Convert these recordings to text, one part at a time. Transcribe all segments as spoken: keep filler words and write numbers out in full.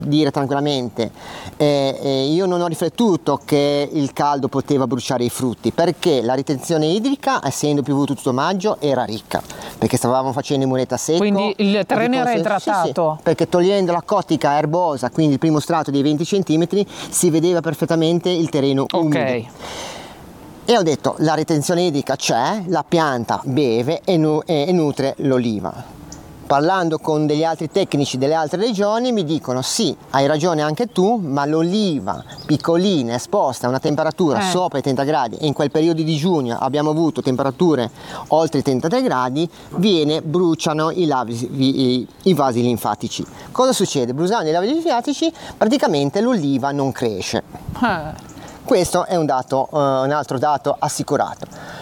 dire tranquillamente eh, eh, io non ho riflettuto che il caldo poteva bruciare i frutti, perché la ritenzione idrica, essendo piovuto tutto maggio, era ricca, perché stavamo facendo in mureta secco, quindi il terreno era idratato. Sì, sì, perché togliendo la cottica erbosa, quindi il primo strato dei venti centimetri, si vedeva perfettamente il terreno umido. Ok. E ho detto, la ritenzione idrica c'è, la pianta beve e, nu e nutre l'oliva. Parlando con degli altri tecnici delle altre regioni mi dicono sì, hai ragione anche tu, ma l'oliva piccolina esposta a una temperatura eh. sopra i trenta gradi, e in quel periodo di giugno abbiamo avuto temperature oltre i trentatré gradi, viene, bruciano i, lavi, i, i vasi linfatici. Cosa succede? Bruciando i vasi linfatici praticamente l'oliva non cresce. Eh. Questo è un, dato, uh, un altro dato assicurato.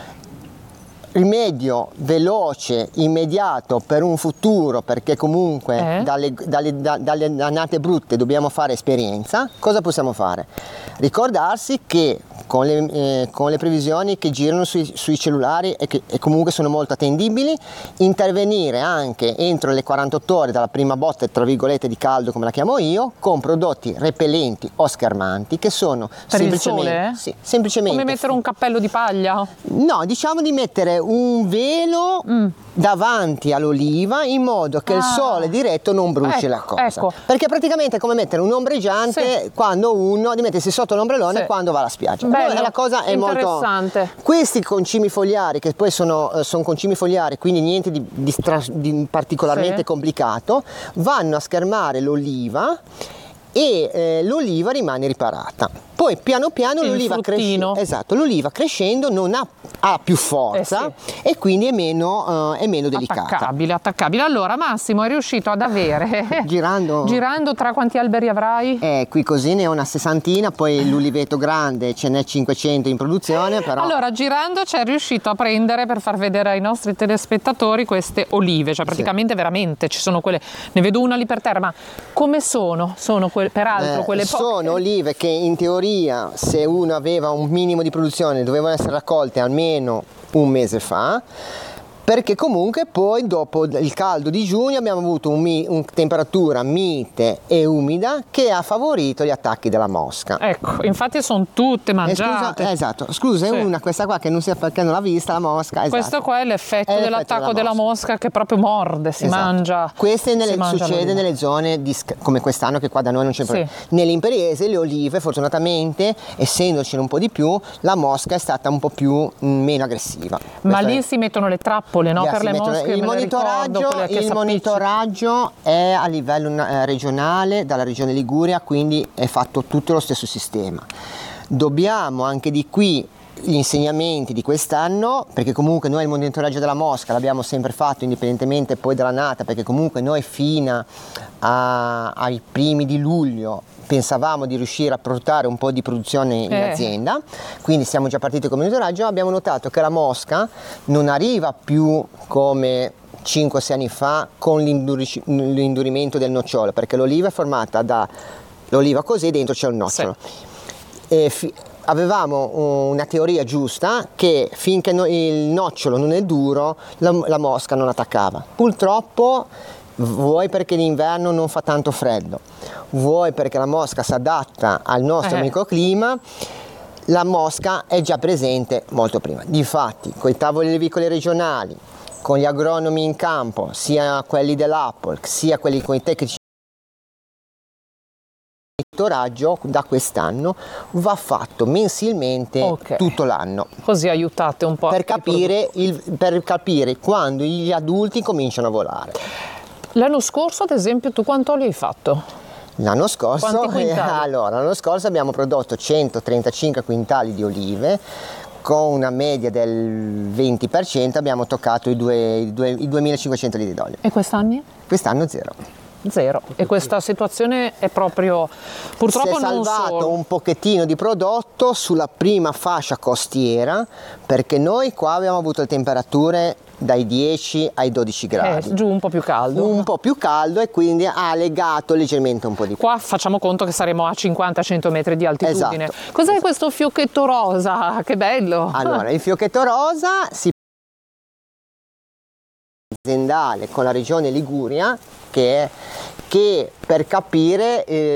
Rimedio veloce, immediato per un futuro, perché comunque eh? dalle, dalle, da, dalle annate brutte dobbiamo fare esperienza. Cosa possiamo fare? Ricordarsi che con le, eh, con le previsioni che girano sui, sui cellulari e che e comunque sono molto attendibili, intervenire anche entro le quarantotto ore dalla prima botta tra virgolette di caldo, come la chiamo io, con prodotti repellenti o schermanti, che sono per semplicemente, il sole? Sì, semplicemente come mettere un cappello di paglia? No, diciamo di mettere un velo mm. davanti all'oliva, in modo che ah. il sole diretto non bruci ecco, la cosa. Ecco. Perché praticamente è come mettere un ombreggiante sì. quando uno di mettersi sotto l'ombrellone sì. quando va alla spiaggia. Bello, la cosa è interessante. Molto. Questi concimi foliari, che poi sono, sono concimi foliari, quindi niente di, di, di particolarmente sì. complicato, vanno a schermare l'oliva e eh, l'oliva rimane riparata. Poi piano piano l'oliva cresce, esatto, l'oliva crescendo non ha, ha più forza eh sì. e quindi è meno, uh, è meno delicata. Attaccabile, attaccabile. Allora Massimo è riuscito ad avere, girando, girando tra quanti alberi avrai? Eh, qui così ne ho una sessantina, poi l'uliveto grande ce n'è cinquecento in produzione. Però... Allora girando c'è riuscito a prendere, per far vedere ai nostri telespettatori, queste olive, cioè praticamente sì. veramente ci sono quelle, ne vedo una lì per terra, ma come sono? Sono que peraltro eh, quelle poche... Sono olive che in teoria, se uno aveva un minimo di produzione, dovevano essere raccolte almeno un mese fa, perché comunque poi dopo il caldo di giugno abbiamo avuto una un temperatura mite e umida che ha favorito gli attacchi della mosca. Ecco, infatti sono tutte mangiate. Eh, scusa, esatto, scusa, sì. è una questa qua che non si perché non l'ha vista la mosca. Esatto. Questo qua è l'effetto dell'attacco della, della mosca, che proprio morde, si esatto. mangia. Queste nelle, succede nelle zone di, come quest'anno, che qua da noi non c'è sì. problema. Nell'Imperiese le olive, fortunatamente, essendocene un po' di più, la mosca è stata un po' più mh, meno aggressiva. Ma Questa lì è... si mettono le trappole. No, yeah, per le mosche, il monitoraggio, ricordo, il monitoraggio è a livello eh, regionale, dalla regione Liguria, quindi è fatto tutto lo stesso sistema. Dobbiamo anche di qui gli insegnamenti di quest'anno, perché comunque noi il monitoraggio della mosca l'abbiamo sempre fatto indipendentemente poi dalla nata, perché comunque noi fino a, ai primi di luglio pensavamo di riuscire a portare un po' di produzione in eh. azienda, quindi siamo già partiti con il monitoraggio. Abbiamo notato che la mosca non arriva più come cinque sei anni fa con l'indurimento del nocciolo, perché l'oliva è formata da l'oliva così, dentro c'è un nocciolo. Sì. E avevamo una teoria giusta che finché no, il nocciolo non è duro la, la mosca non attaccava. Purtroppo, vuoi perché l'inverno non fa tanto freddo, vuoi perché la mosca si adatta al nostro eh. microclima, la mosca è già presente molto prima. Difatti, con i tavoli olivicoli regionali, con gli agronomi in campo, sia quelli dell'Apple, sia quelli con i tecnici di monitoraggio, da quest'anno va fatto mensilmente okay. tutto l'anno. Così aiutate un po' per capire, il, per capire quando gli adulti cominciano a volare. L'anno scorso, ad esempio, tu quanto olio hai fatto? L'anno scorso, eh, allora, l'anno scorso abbiamo prodotto centotrentacinque quintali di olive, con una media del venti per cento abbiamo toccato i, due, i, due, i duemilacinquecento litri d'olio. E quest'anno? Quest'anno zero. Zero. E questa situazione è proprio, purtroppo, si è non salvato solo. un pochettino di prodotto sulla prima fascia costiera, perché noi qua abbiamo avuto le temperature dai dieci ai dodici gradi. Eh, giù un po' più caldo. Un po' più caldo, e quindi ha legato leggermente un po' di più. Qua facciamo conto che saremo a cinquanta cento metri di altitudine. Esatto. Cos'è esatto. questo fiocchetto rosa? Che bello! Allora, il fiocchetto rosa si aziendale con la regione Liguria, che, che per capire eh,